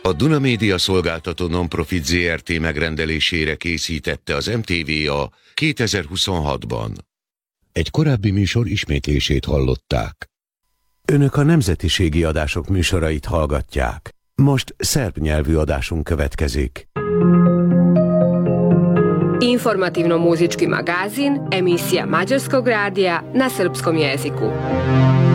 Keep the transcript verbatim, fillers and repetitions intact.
A Duna Média Szolgáltató Nonprofit zé er té megrendelésére készítette az em té vé a kétezer-huszonhatban. Egy korábbi műsor ismétlését hallották. Önök a nemzetiségi adások műsorait hallgatják. Most szerb nyelvű adásunk következik. Informativno-muzički magazin, emisija Mađarskog radija na srpskom jeziku.